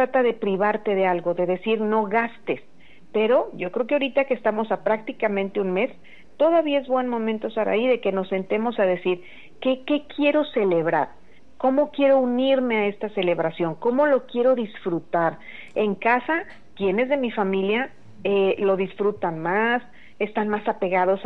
trata de privarte de algo, de decir no gastes, pero yo creo que ahorita que estamos a prácticamente un mes, todavía es buen momento, Saraí, de que nos sentemos a decir, ¿qué quiero celebrar? ¿Cómo quiero unirme a esta celebración? ¿Cómo lo quiero disfrutar? En casa, ¿quiénes de mi familia lo disfrutan más? ¿Están más apegados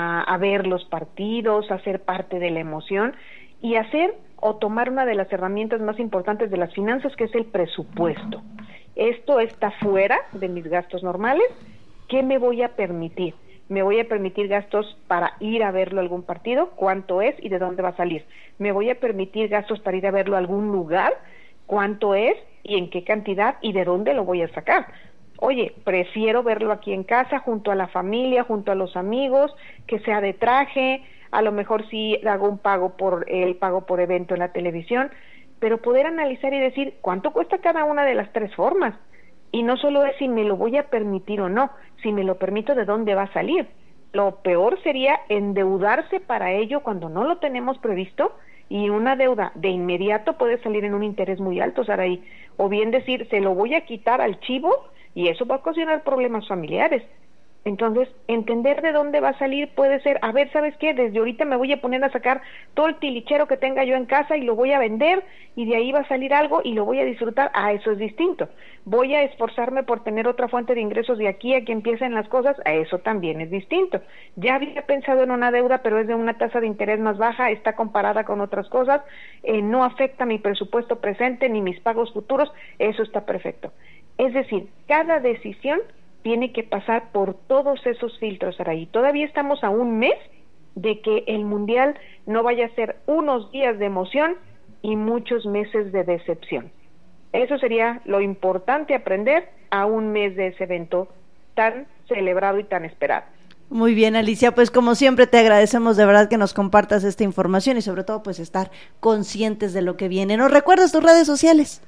a ver los partidos, a ser parte de la emoción? Y hacer o tomar una de las herramientas más importantes de las finanzas, que es el presupuesto. Esto está fuera de mis gastos normales. ¿Qué me voy a permitir? ¿Me voy a permitir gastos para ir a verlo a algún partido? ¿Cuánto es y de dónde va a salir? ¿Me voy a permitir gastos para ir a verlo a algún lugar? ¿Cuánto es y en qué cantidad y de dónde lo voy a sacar? Oye, prefiero verlo aquí en casa, junto a la familia, junto a los amigos, que sea de traje, a lo mejor sí hago un pago por evento en la televisión, pero poder analizar y decir cuánto cuesta cada una de las tres formas. Y no solo es si me lo voy a permitir o no, si me lo permito, de dónde va a salir. Lo peor sería endeudarse para ello cuando no lo tenemos previsto, y una deuda de inmediato puede salir en un interés muy alto, Saraí. O bien decir, se lo voy a quitar al chivo, y eso va a ocasionar problemas familiares. Entonces, entender de dónde va a salir puede ser, a ver, ¿sabes qué? Desde ahorita me voy a poner a sacar todo el tilichero que tenga yo en casa y lo voy a vender, y de ahí va a salir algo y lo voy a disfrutar. Eso es distinto. Voy a esforzarme por tener otra fuente de ingresos de aquí a que empiecen las cosas. Eso también es distinto. Ya había pensado en una deuda, pero es de una tasa de interés más baja, está comparada con otras cosas, no afecta mi presupuesto presente ni mis pagos futuros. Eso está perfecto. Es decir, cada decisión tiene que pasar por todos esos filtros, Araí. Todavía estamos a un mes de que el Mundial no vaya a ser unos días de emoción y muchos meses de decepción. Eso sería lo importante, aprender a un mes de ese evento tan celebrado y tan esperado. Muy bien, Alicia, pues como siempre te agradecemos de verdad que nos compartas esta información y sobre todo pues estar conscientes de lo que viene. ¿Nos recuerdas tus redes sociales?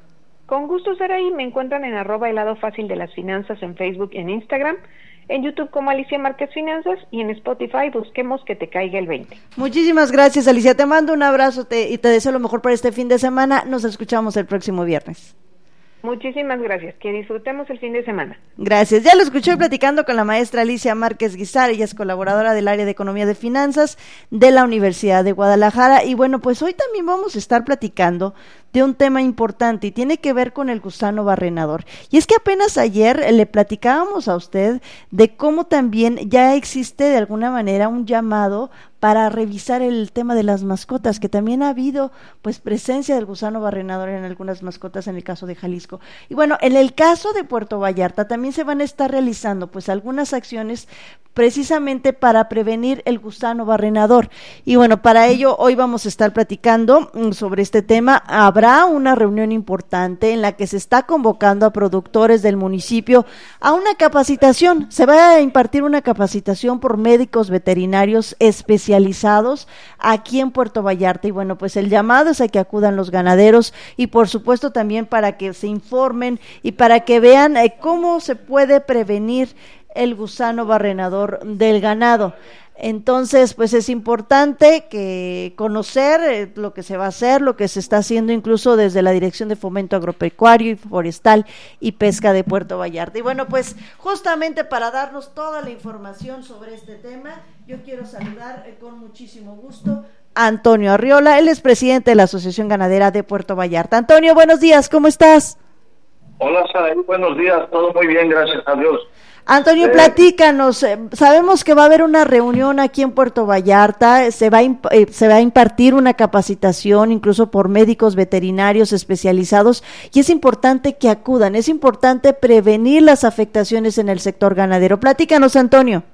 Con gusto, Saraí, me encuentran en @elladofacil de las finanzas en Facebook y en Instagram, en YouTube como Alicia Márquez Finanzas, y en Spotify busquemos Que Te Caiga el 20. Muchísimas gracias, Alicia, te mando un abrazo y te deseo lo mejor para este fin de semana. Nos escuchamos el próximo viernes. Muchísimas gracias, que disfrutemos el fin de semana. Gracias, ya lo escuché platicando con la maestra Alicia Márquez Guizar, ella es colaboradora del área de Economía de Finanzas de la Universidad de Guadalajara, y bueno, pues hoy también vamos a estar platicando de un tema importante y tiene que ver con el gusano barrenador. Y es que apenas ayer le platicábamos a usted de cómo también ya existe de alguna manera un llamado para revisar el tema de las mascotas, que también ha habido pues presencia del gusano barrenador en algunas mascotas en el caso de Jalisco. Y bueno, en el caso de Puerto Vallarta también se van a estar realizando pues algunas acciones precisamente para prevenir el gusano barrenador. Y bueno, para ello hoy vamos a estar platicando sobre este tema. Habrá una reunión importante en la que se está convocando a productores del municipio a una capacitación. Se va a impartir una capacitación por médicos veterinarios especializados aquí en Puerto Vallarta. Y bueno, pues el llamado es a que acudan los ganaderos y por supuesto también para que se informen y para que vean cómo se puede prevenir el gusano barrenador del ganado. Entonces, pues es importante que conocer lo que se va a hacer, lo que se está haciendo incluso desde la Dirección de Fomento Agropecuario y Forestal y Pesca de Puerto Vallarta. Y bueno, pues justamente para darnos toda la información sobre este tema, yo quiero saludar con muchísimo gusto a Antonio Arriola, él es presidente de la Asociación Ganadera de Puerto Vallarta. Antonio, buenos días, ¿cómo estás? Hola, Saraí, buenos días, todo muy bien, gracias a Dios. Antonio, platícanos, sabemos que va a haber una reunión aquí en Puerto Vallarta, se va a impartir una capacitación incluso por médicos veterinarios especializados y es importante que acudan, es importante prevenir las afectaciones en el sector ganadero. Platícanos, Antonio.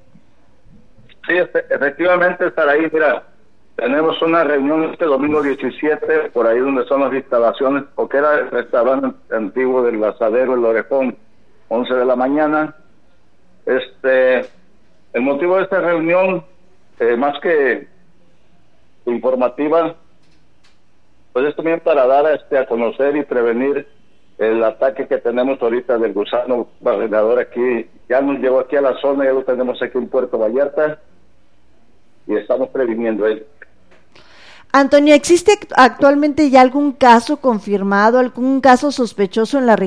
Sí, efectivamente, Saraí, mira, tenemos una reunión este domingo 17, por ahí donde son las instalaciones, porque era el restaurante antiguo del Asadero El Orejón, 11 de la mañana. El motivo de esta reunión, más que informativa, pues es también para dar a conocer y prevenir el ataque que tenemos ahorita del gusano barrenador aquí. Ya nos llegó aquí a la zona, ya lo tenemos aquí en Puerto Vallarta y estamos previniendo él. Antonio, ¿existe actualmente ya algún caso confirmado, algún caso sospechoso en la región